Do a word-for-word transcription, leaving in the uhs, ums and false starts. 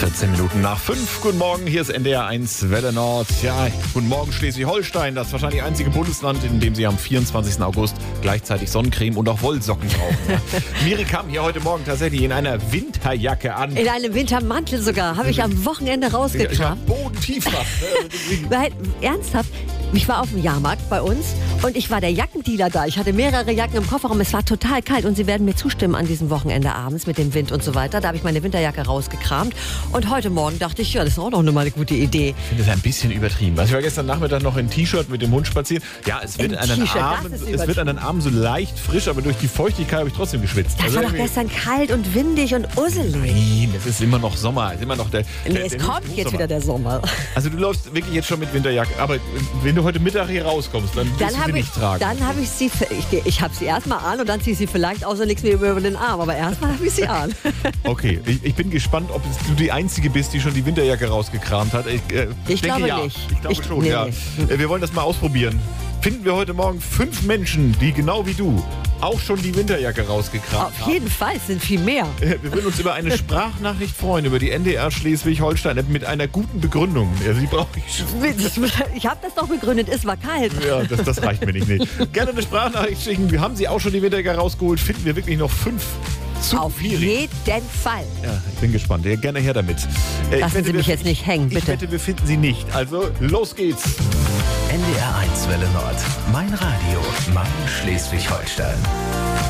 vierzehn Minuten nach fünf. Guten Morgen, hier ist N D R eins Welle Nord. Ja, guten Morgen Schleswig-Holstein, das wahrscheinlich einzige Bundesland, in dem sie am vierundzwanzigsten August gleichzeitig Sonnencreme und auch Wollsocken brauchen. Ja. Miri kam hier heute Morgen tatsächlich in einer Winterjacke an. In einem Wintermantel sogar, habe ich am Wochenende rausgekramt. Ich war bodentief wach. Weil, ernsthaft, ich war auf dem Jahrmarkt bei uns und ich war der Jackendealer da. Ich hatte mehrere Jacken im Kofferraum, es war total kalt und Sie werden mir zustimmen an diesem Wochenende abends mit dem Wind und so weiter. Da habe ich meine Winterjacke rausgekramt und heute Morgen dachte ich, ja, das ist auch noch mal eine gute Idee. Ich finde das ein bisschen übertrieben. Also ich war gestern Nachmittag noch in T-Shirt mit dem Hund spazieren. Ja, es wird, an den, Armen, es wird an den Armen so leicht frisch, aber durch die Feuchtigkeit habe ich trotzdem geschwitzt. Das also war doch gestern kalt und windig und usselig. Nein, es ist immer noch Sommer. Es ist immer noch der, nee, der, es der kommt jetzt Sommer. wieder der Sommer. Also du läufst wirklich jetzt schon mit Winterjacke. Aber wenn du heute Mittag hier rauskommst, dann wirst du sie nicht tragen. Dann habe ich sie, ich, ich habe sie erstmal an und dann ziehe ich sie vielleicht aus und leg's mir über den Arm. Aber erstmal habe ich sie an. Okay, ich, ich bin gespannt, ob du die Einzige bist, die schon die Winterjacke rausgekramt hat. Ich, äh, ich denke, glaube ja. nicht. Ich glaube ich, schon, nee. ja. Wir wollen das mal ausprobieren. Finden wir heute Morgen fünf Menschen, die genau wie du auch schon die Winterjacke rausgekramt haben. Auf jeden Fall, es sind viel mehr. Wir würden uns über eine Sprachnachricht freuen, über die N D R Schleswig-Holstein mit einer guten Begründung. Also die brauche ich schon. Ich habe das doch begründet, es war kalt. Ja, das, das reicht mir nicht. Nee. Gerne eine Sprachnachricht schicken. Wir haben sie auch schon die Winterjacke rausgeholt. Finden wir wirklich noch fünf? Zu Auf schwierig. jeden Fall. Ja, ich bin gespannt. Ja, gerne her damit. Äh, Lassen wette, Sie mich wir, jetzt nicht hängen, bitte. Ich wette, wir finden sie nicht. Also, los geht's. N D R eins Welle Nord. Mein Radio, mein Schleswig-Holstein.